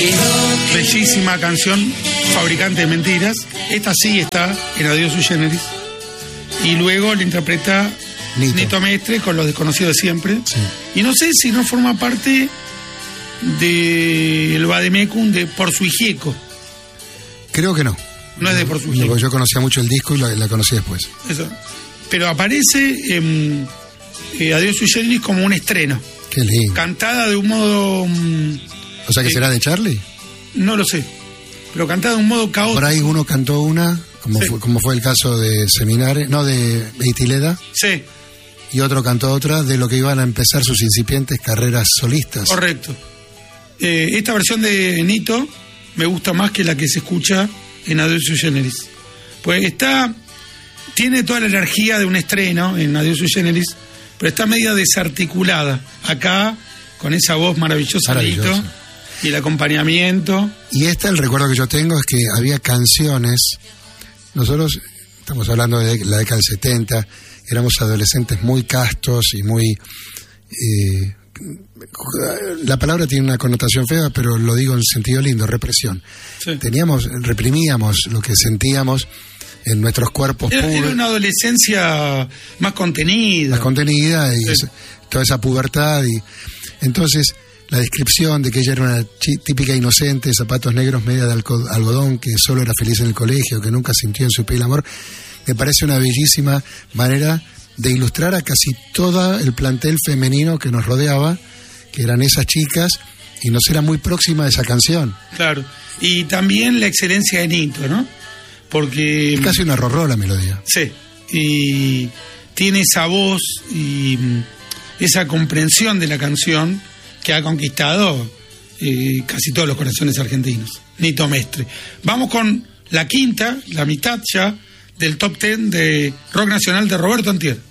Bellísima canción, Fabricante de Mentiras. Esta sí está en Adiós Sui Generis. Y luego la interpreta Nito Mestre con Los Desconocidos de Siempre. Sí. Y no sé si no forma parte del Vademecum de Por Sui Gieco. Creo que no. No es de Por Sui No, Gieco. yo conocía mucho el disco y la conocí después. Eso. Pero aparece Adiós Sui Generis como un estreno. Qué lindo. Cantada de un modo... O sea, que será de Charlie. No lo sé. Pero cantada de un modo caótico. Por ahí uno cantó una, Sí. como fue el caso de Seminares, no, de Itileda, Sí, y otro cantó otra de lo que iban a empezar sus incipientes carreras solistas. correcto. Esta versión de Nito me gusta más que la que se escucha en Adiós Sui Generis. Pues tiene toda la energía de un estreno en Adiós Sui Generis, pero está media desarticulada. Acá, con esa voz maravillosa, Maravilloso. Nito, y el acompañamiento. Y el recuerdo que yo tengo es que había canciones, nosotros estamos hablando de la década del 70, éramos adolescentes muy castos y muy... la palabra tiene una connotación fea, pero lo digo en sentido lindo, represión. Sí. Reprimíamos lo que sentíamos en nuestros cuerpos Era puros. una adolescencia más contenida. La contenida y Sí. toda esa pubertad. Y entonces la descripción de que ella era una típica inocente, zapatos negros, media de algodón, que solo era feliz en el colegio, que nunca sintió en su piel amor, me parece una bellísima manera de ilustrar a casi todo el plantel femenino que nos rodeaba, que eran esas chicas, y nos era muy próxima esa canción. Claro. Y también la excelencia de Nito, ¿no? Porque... Es casi una rorró la melodía. Sí, y tiene esa voz y esa comprensión de la canción que ha conquistado casi todos los corazones argentinos. Nito Mestre. Vamos con la quinta, la mitad ya, del top 10 de rock nacional de Roberto Antier.